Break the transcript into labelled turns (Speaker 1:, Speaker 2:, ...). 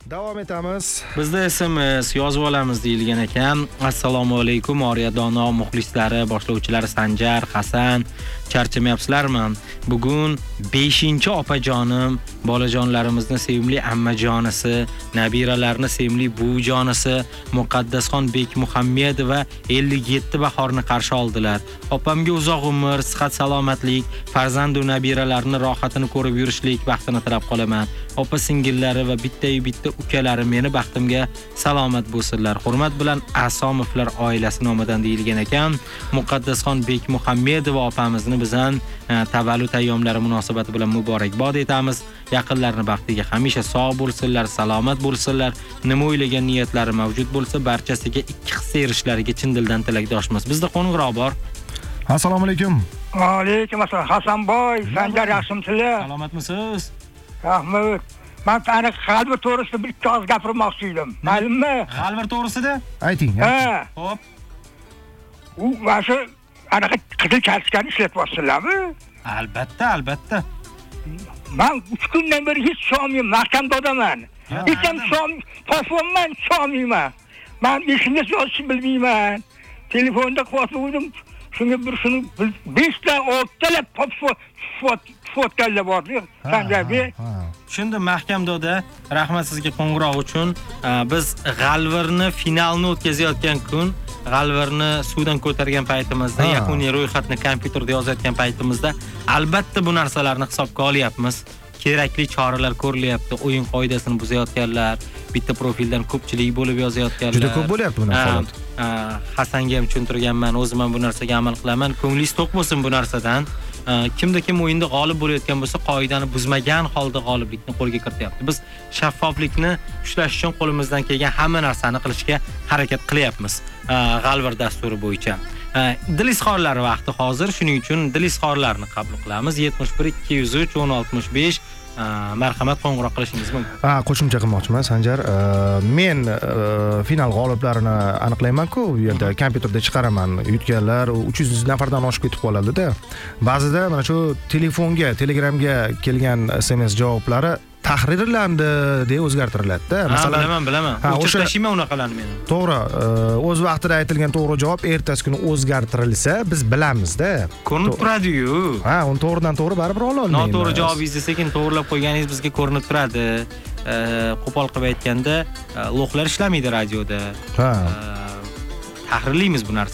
Speaker 1: Davom etamiz.
Speaker 2: Bizda SMS yozib olamiz deyilgan ekan. Assalomu alaykum, Oriya dono muxlislari, boshlovchilari Sanjar, Hasan, charchamayapsizlarmi? Bugun 5-opajonim, bolajonlarimizni sevimli ammajonisi, nabiralarni sevimli buvijonisi Muqaddasxon Bekmuhammedova 57 bahorni qarshi oldilar. Opamga uzoq umr, sihat, salomatlik, farzand va nabiralarni rohatini ko'rib yurishlik baxtini tilab qolaman. Opa singillari va bitta ukalarim meni baxtimga salomat bo'lsinlar. Hurmat bilan Asomovlar oilasi nomidan deyilgan ekan. Muqaddasxon Bekmuhammedova opamizni bizdan tavallud ayyomlari munosabati bilan muborakbod etamiz. Yaqinlarni baxtiga hamisha sog' bo'lsinlar, salomat bo'lsinlar. Nima o'ylagan niyatlari mavjud bo'lsa, barchasiga ikki hissa erishlariga chin dildan tilakdoshmiz. Bizda qo'ng'iroq bor.
Speaker 1: Assalomu alaykum.
Speaker 3: Alaykum assalom. Hasanboy, Sanjar yaxshimisizlar?
Speaker 2: Salomatmisiz?
Speaker 3: Rahmat. Men ana G'alvir to'g'risida bir ikki oz gapirmoqchi edim. Ma'lummi?
Speaker 2: G'alvir to'g'risida?
Speaker 1: Ayting.
Speaker 3: Ha.
Speaker 2: Xo'p.
Speaker 3: U o'sha ana qizil kartochkani ishlatyapsizlarmi?
Speaker 2: Albatta.
Speaker 3: Men 3 kundan beri hech shomiyim, mahkamda odaman. Hech ham telefonman shomayman. Men ishimni yozishni bilmayman. Telefonda qo'ydim. Shunga bir shuni 5 ta 6 ta fotkalar bor. Sanjarbi.
Speaker 2: Tushundim, mahkamdoda. Rahmat sizga qo'ng'iroq uchun. Biz G'alvirni finalni o'tkazayotgan kun, G'alvirni suvdan ko'targan paytimizda, yakuniy ro'yxatni kompyuterda yozayotgan paytimizda albatta bu narsalarni hisobga olyapmiz. Kerakli choralar ko'rilyapti. O'yin qoidasini buzayotganlar, bitta profildan ko'pchilik bo'lib yozayotganlar.
Speaker 1: Juda ko'p bo'lyapti bu narsalar.
Speaker 2: Hasanga ham tushuntirganman, o'zim ham bu narsaga amal qilaman. Ko'nglingiz to'q bo'lsin bu narsadan. Kimda kim o'yinda g'olib bo'layotgan bo'lsa, qoidani buzmagan holda g'oliblikni qo'lga kirityapti. Biz shaffoflikni ushlash uchun qo'limizdan kelgan hamma narsani qilishga harakat qilyapmiz. G'alvir dasturi bo'yicha. Dil izhorlari vaqti hozir, shuning uchun dil izhorlarini qabul qilamiz. 71 203 1065 marhamat qo'ng'iroq qilishingiz mumkin.
Speaker 1: Qo'shimcha qilmoqchiman Sanjar. Men final g'oliblarini aniqlayman-ku, bu yerda kompyuterda chiqaraman. Yutganlar 300 nafardan oshib ketib qoladi-da. Ba'zida mana shu telefonga, Telegramga kelgan SMS javoblari tahrirlandi deb o'zgartiriladi-da.
Speaker 2: Masalan, bilaman. O'chirtashima unaqalarni meni.
Speaker 1: To'g'ri, o'z vaqtida aytilgan to'g'ri javob ertasi kuni o'zgartirilsa, biz bilamizda.
Speaker 2: Ko'rinib turadi-yu.
Speaker 1: Uni to'g'ridan to'g'ri baribir ola olmaymiz.
Speaker 2: Noto'g'ri javob sekin to'g'rilab qo'yganingiz bizga ko'rinib turadi. Qo'pol qilib aytganda, lo'qlar ishlamaydi radioda. Tahrirlaymiz bu narsani.